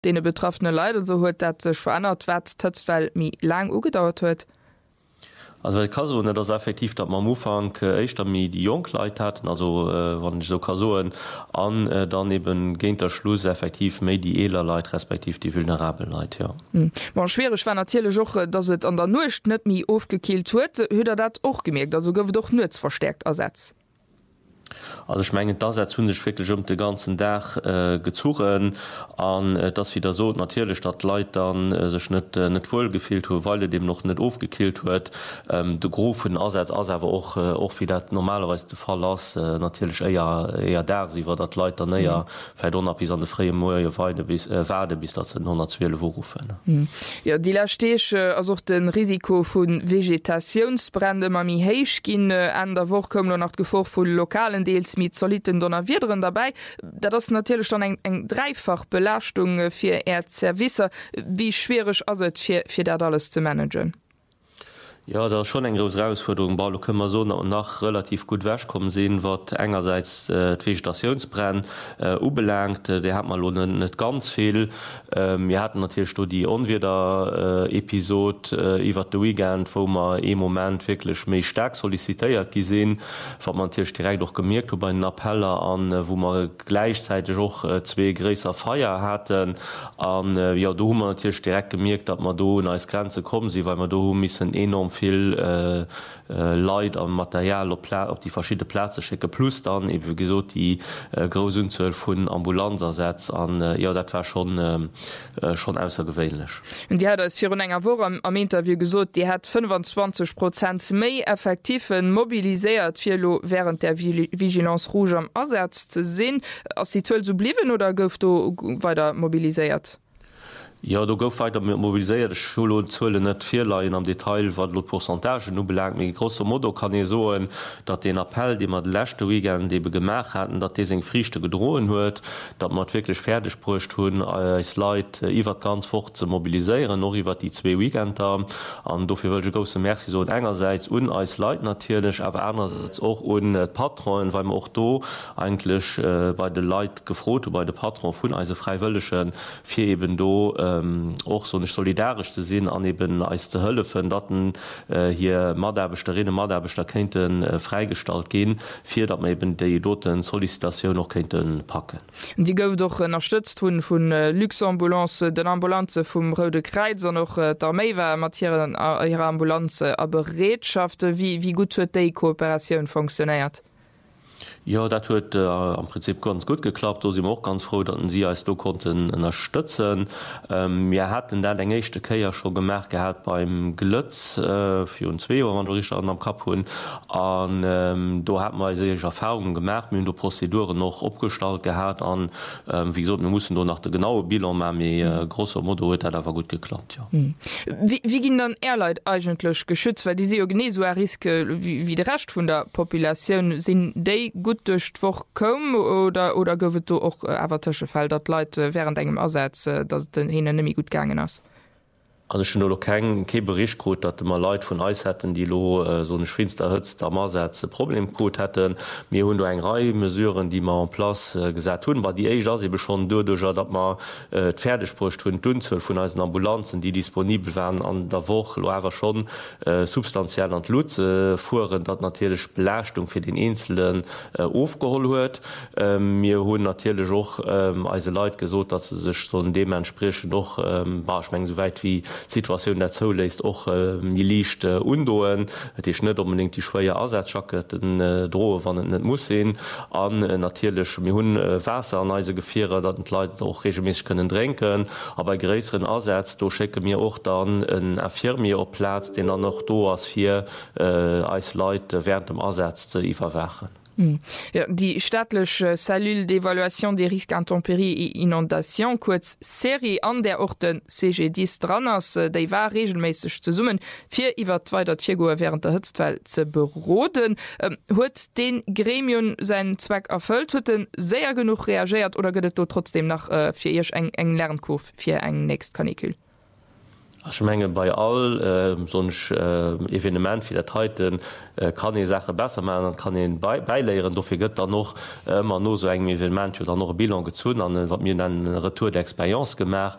denen betroffene Leute so huet, dat sech verändert wat weil mi lang ugedauert huet. Also kann so net das effektiv dat man Mofang echt mi die Jungkleit hat, also wann ich so kasoen an daneben géint der Schluss effektiv méi die eler Leiit respektiv die vulnerabel Leiit ja. Man schwerisch war natile Joche, dats et an der Nucht net mi aufgekielt huet, huet dat och gemerkt, also gouf doch nutz verstärkt ersetzt. Also schmengen das hunnech wirklich de ganzen Dach gezogen an das wieder so natürlich dat Leiit dann sech net voll gefehlt hue, weil dem noch net aufgekillt huet de Grofen Ersatz aswer och wie dat normalerweise de Fall lass natürlich eier der siwer dat Leiit dann neier donner bis an de freie Moier weide bis werde bis dat 112 rufen. Ja die Lastech as den Risiko vun Vegetationsbrände mami héich gin an der woch kom nach Gevor vu lokalen Deels mit soliden Donnerwieren dabei, dat das natürlich dann eng dreifach Belastung fir Erdservice, wie schwerisch as fir dat alles zu managen. Ja, da schon eng gros Herausforderung Ball këmmer so nach relativ gut wäsch kommen sehen, wat engerseits Vegetationsbrenn ubelangt, der hat man net ganz viel. Wir hatten natürlich die onwider Episode iwwer de weekend, wo man moment wirklich méi stark solliciitéiert gesehen, wat man direkt doch gemerkt bei den Appeller an, wo man gleichzeitig auch zwei gräser Feier hatten an ja do man natürlich direkt gemerkt, dat man do als Grenze kommen sie, weil man do missen enorm viel Leid am Material op die verschiedene Plätze schicke plus dann wie gesot die Grosunzöl vun Ambulanzersetz an ja dat war schon aussergewöhnlich. Und die hat als hier enger Wo am Interview gesot, die hat 25% méi effektiven mobilisiert Vilo während der Vigilance Rouge am Ersatz zu sinn, as die 12 so bliwen oder gouft du weiter mobilisiert? Ja, du gouf weiter mit mobiliséiert Schul und Zölle net Vierleiien am Detail wat lo Pourcentage nu belang mé grosso Modo kann e soen, dat den Appell, de mat lächte Wigen de gemerk hatten, dat de seg frichte gedroen huet, dat mat wirklich fertigprcht hunn als Leiit iwwer ganz fort ze mobiliseieren, noch iwwer die 2 Weekender an dofir wëlge grosse Merzi so engerseits un als Leiit natierlech, awer einerseits och un Patronen, weil man auch do eigentlich bei de Leiit gefrot bei de Patron vun eise freiwëllechen fir eben do auch so nicht solidarisch zu sehen aneben als zur Hölle von Daten hier Maderbesterinnen Maderbester könnten freigestalt gehen für dat man eben die doten Sollicitation noch könnten packen. Die gouf doch unterstützt von Luxambulance den Ambulanze vom Rode Kreuz noch d'Armee war Mattieren ihrer Ambulanze aber Redschafte wie gut wird die Kooperation funktioniert. Ja, dat huet am Prinzip ganz gut geklappt, sie auch ganz froh, dat sie als du konnten unterstützen. Wir hatten der engchte Käier schon gemerkt gehabt beim Glötz 4 am Kap hun an da hat man se Erfahrungen gemerkt mit der Prozeduren noch opgestalt gehabt an wie gesagt, wir mussten nach der genaue Bil grosser Modo war gut geklappt. Ja. Wie ging dann Airleit eigentlich geschützt, weil diese so Riske wie der Rest von der Population sind die gut durch woch kom oder gowet du och awertesche Fall dat Leute während engem Ersatz dat den hin nimi gut gangen ass. Also schon kein Berichtcode, dat immer Leute von Eis hätten, die lo so eine Schwinster hützt am Ersatz Problemcode hätten. Mir hun eng Reihe mesureuren, die man an Platz gesagt hun, war die eben schon durch, dat man Pferdesprcht hun Dunzel von als Ambulanzen, die disponibel waren an der Woche war schon substanziell an Lutze fuhren, dat natürlich Belastung für den Einzelnen aufgeholt huet. Mir hun natürlich auch als Leute gesot, dass sie sich so dementsprechend noch warschmengen so weit wie Situation der zo lässt och liicht undoen, Dich net unbedingt die schwéier Ersatzjacken drohe wann net muss sinn an natierlech mir hunn Wasser an eise Gefierer, dat den Leiit auch regelmäßig können dränken, aber gräeren Ersatz do schicke mir och dann en Affirmier op Platz, den er noch do as fir als Leiit während dem Ersatz ze iwwerwachen. Ja, die staatliche Cellule d'évaluation des risques intempéries et inondation kurz Serie an der Orten CG10 drannners déi war regelmäßig zu summen fir iwwer 204 Go während der Hützwell ze beroden huet den Gremium seinen Zweck erfüllt huet den sehr genug reagiert oder gëtt du trotzdem nach fir eng Lernkurf fir eng nächst Kanikül. Menge bei all sonch Evenement wie dat heiten kann e Sache besser man kann en beileieren, dofir gëtt er noch man no so eng Evenement oder noch Bilan gezzuun an wat mir en Retour d'Experiz gemacht